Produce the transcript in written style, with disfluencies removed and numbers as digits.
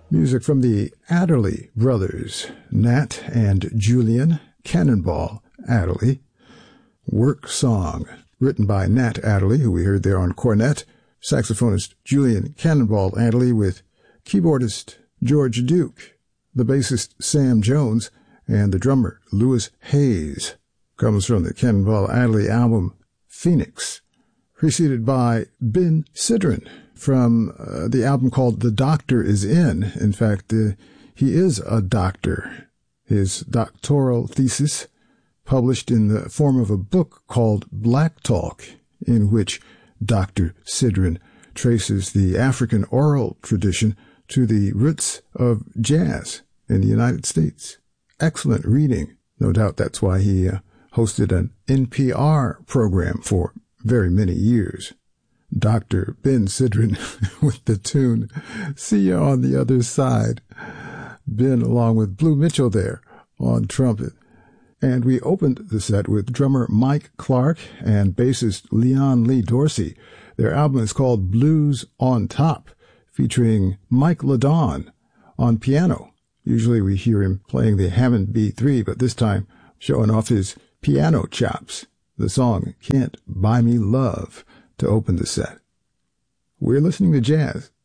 Music from the Adderley brothers, Nat and Julian Cannonball Adderley. Work Song, written by Nat Adderley, who we heard there on cornet, saxophonist Julian Cannonball Adderley with keyboardist George Duke, the bassist Sam Jones, and the drummer Louis Hayes. Comes from the Cannonball Adderley album Phoenix, preceded by Ben Sidran from the album called The Doctor Is In. In fact, he is a doctor. His doctoral thesis, published in the form of a book called Black Talk, in which Dr. Sidran traces the African oral tradition to the roots of jazz in the United States. Excellent reading. No doubt that's why he hosted an NPR program for very many years. Dr. Ben Sidran with the tune See Ya on the Other Side. Ben along with Blue Mitchell there on trumpet. And we opened the set with drummer Mike Clark and bassist Leon Lee Dorsey. Their album is called Blues on Top, featuring Mike LaDon on piano. Usually we hear him playing the Hammond B3, but this time showing off his piano chops. The song Can't Buy Me Love to open the set. We're listening to jazz